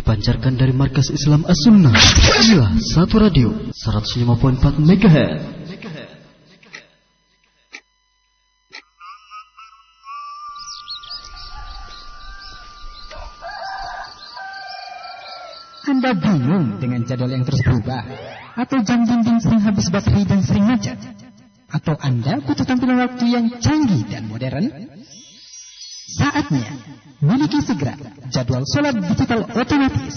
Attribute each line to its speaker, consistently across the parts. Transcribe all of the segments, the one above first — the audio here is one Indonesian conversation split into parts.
Speaker 1: dipancarkan dari Markas Islam As-Sunnah. Inilah Satu Radio 105.4 MHz.
Speaker 2: Anda bingung dengan jadwal yang terus berubah? Atau jam dinding sering habis baterai dan sering macet? Atau Anda butuh tampilan waktu yang canggih dan modern? Saatnya miliki segera jadwal sholat digital otomatis.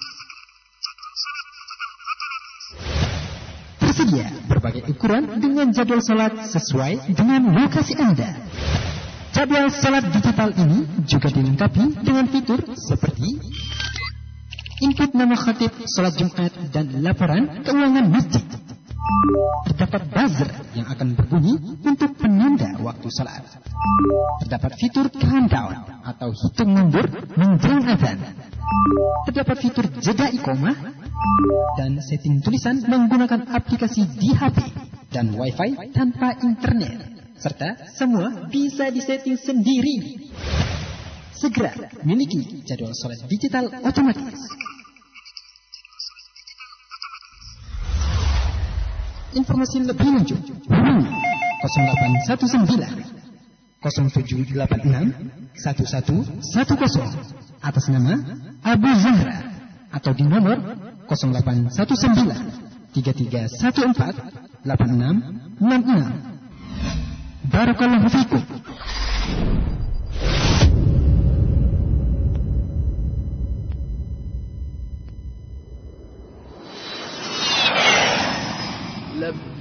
Speaker 2: Tersedia berbagai ukuran dengan jadwal sholat sesuai dengan lokasi Anda. Jadwal sholat digital ini juga dilengkapi dengan fitur seperti input nama khatib sholat Jumat dan laporan keuangan masjid. Terdapat buzzer yang akan berbunyi untuk penanda waktu sholat. Terdapat fitur countdown atau hitung mundur menjelang azan. Terdapat fitur jeda iqomah dan setting tulisan menggunakan aplikasi di HP dan WiFi tanpa internet. Serta semua bisa disetting sendiri. Segera miliki jadwal sholat digital otomatis. Informasi lebih lanjut 0819 0786 1110 atas nama Abu Zahra atau di nomor 0819 3314 8666. Barakallahu fikum.